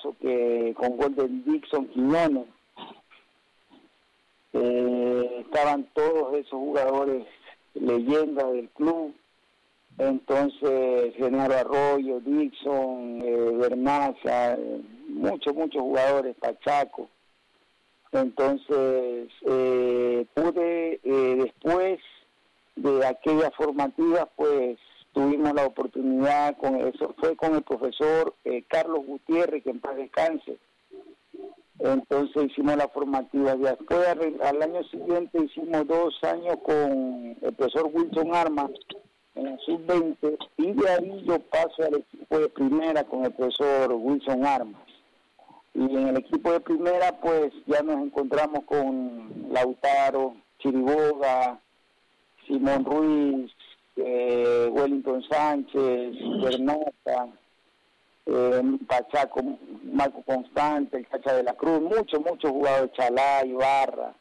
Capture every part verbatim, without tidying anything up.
golazo que con gol de Dixon Quiñones. Eh, estaban todos esos jugadores leyendas del club, entonces Genaro Arroyo, Dixon, eh, Bernaza, eh, muchos, muchos jugadores, Pachaco. Entonces eh, pude, eh, después de aquellas formativas, pues tuvimos la oportunidad, con eso fue con el profesor eh, Carlos Gutiérrez, que en paz descanse. Entonces hicimos la formativa. Después, al año siguiente, hicimos dos años con el profesor Wilson Armas en el sub veinte, y de ahí yo paso al equipo de primera con el profesor Wilson Armas. Y en el equipo de primera, pues ya nos encontramos con Lautaro, Chiriboga, Simón Ruiz, eh, Wellington Sánchez, Bernata, eh, Pachaco, Marco Constante, el Cacha de la Cruz, muchos, muchos jugadores, Chalá, Ibarra,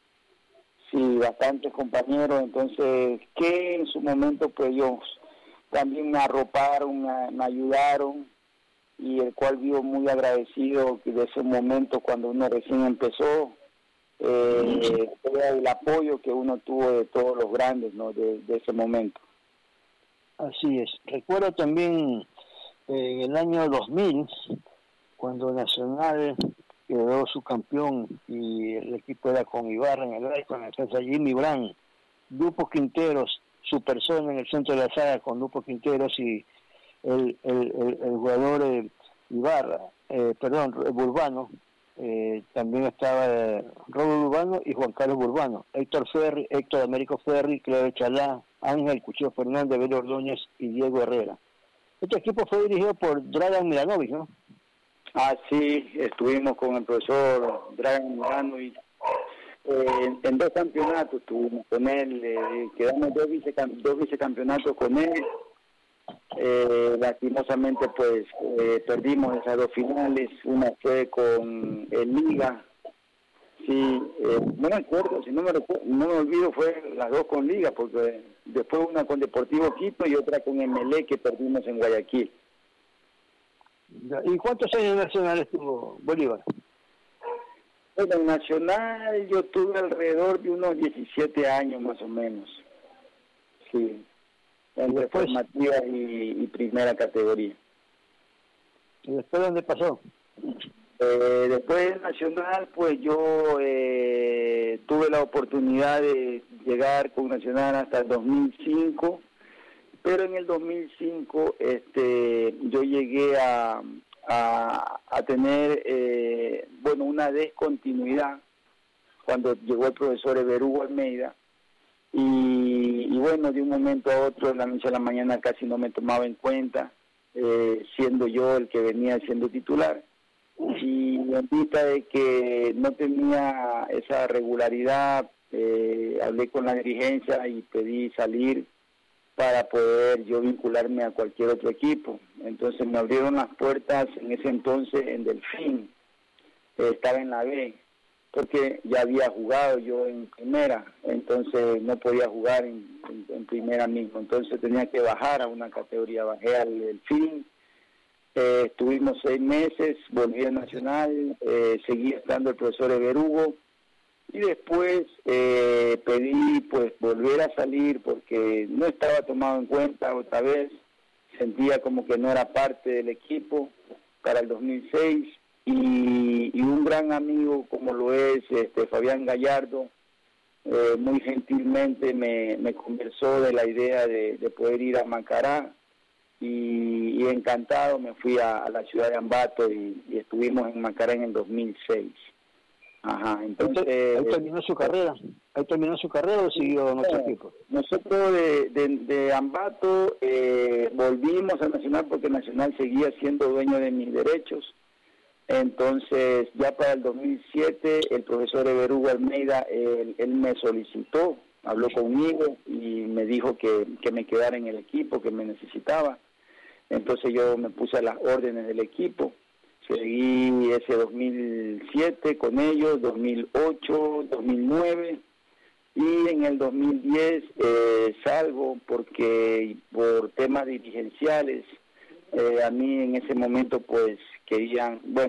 sí, bastantes compañeros. Entonces, que en su momento, pues ellos también me arroparon, me, me ayudaron, y el cual vivo muy agradecido de ese momento cuando uno recién empezó, eh, el apoyo que uno tuvo de todos los grandes, ¿no?, de, de ese momento. Así es. Recuerdo también eh, en el año dos mil, cuando Nacional quedó su campeón y el equipo era con Ibarra en el arco, en la defensa Jimmy Brand, Lupo Quinteros, su persona en el centro de la saga con Lupo Quinteros y el, el, el, el jugador eh, Ibarra, eh, perdón, Burbano, eh, también estaba eh, Robert Burbano y Juan Carlos Burbano, Héctor Ferri, Héctor Américo Ferri, Claudio Chalá, Ángel Cuchillo Fernández, Belo Ordóñez y Diego Herrera. Este equipo fue dirigido por Dragan Milanovic, ¿no? Ah, sí, estuvimos con el profesor Dragan Milanovic, eh, en dos campeonatos estuvimos con él, eh, quedamos dos, vicecam dos vicecampeonatos con él. Eh, lastimosamente pues eh, perdimos esas dos finales, una fue con el Liga, sí, eh, no me acuerdo, si no me recuerdo, no me olvido, fue las dos con Liga, porque después una con Deportivo Quito y otra con M L E que perdimos en Guayaquil. ¿Y cuántos años nacionales tuvo Bolívar? Bueno, en Nacional yo tuve alrededor de unos diecisiete años más o menos, sí, entre después, formativa y, y primera categoría. ¿Y después dónde pasó? Eh, después de Nacional, pues yo eh, tuve la oportunidad de llegar con Nacional hasta el dos mil cinco, pero en el dos mil cinco este, yo llegué a, a, a tener, eh, bueno, una descontinuidad cuando llegó el profesor Everugo Almeida, y, y bueno, de un momento a otro, de la noche a la mañana casi no me tomaba en cuenta, eh, siendo yo el que venía siendo titular, y en vista de que no tenía esa regularidad, eh, hablé con la dirigencia y pedí salir para poder yo vincularme a cualquier otro equipo. Entonces me abrieron las puertas en ese entonces en Delfín, eh, estaba en la B, porque ya había jugado yo en primera, entonces no podía jugar en, en, en primera mismo, entonces tenía que bajar a una categoría, bajé al Delfín, eh, estuvimos seis meses, volví a Nacional, eh, seguí estando el profesor Everugo, y después eh, pedí pues volver a salir porque no estaba tomado en cuenta otra vez, sentía como que no era parte del equipo para el dos mil seis, y, y un gran amigo como lo es este Fabián Gallardo, eh, muy gentilmente me, me conversó de la idea de, de poder ir a Macará, y, y encantado me fui a, a la ciudad de Ambato y, y estuvimos en Macará en el dos mil seis. Ajá, entonces... ¿Ahí terminó su carrera? ¿Ahí terminó su carrera o siguió en otro equipo? Nosotros de, de, de Ambato eh, volvimos a Nacional porque Nacional seguía siendo dueño de mis derechos. Entonces, ya para el dos mil siete, el profesor Everugo Almeida, él, él me solicitó, habló conmigo y me dijo que, que me quedara en el equipo, que me necesitaba. Entonces yo me puse a las órdenes del equipo. Seguí ese dos mil siete con ellos, dos mil ocho, dos mil nueve, y en el dos mil diez eh, salgo porque por temas dirigenciales, eh, a mí en ese momento pues querían, bueno,